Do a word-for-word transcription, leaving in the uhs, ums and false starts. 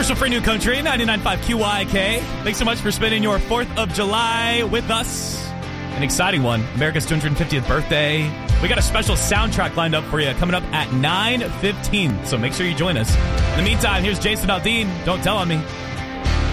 Commercial free New Country, ninety-nine point five Q Y K. Thanks so much for spending your fourth of July with us. An exciting one. America's two hundred fiftieth birthday. We got a special soundtrack lined up for you coming up at nine fifteen. So make sure you join us. In the meantime, here's Jason Aldean. Don't tell on me.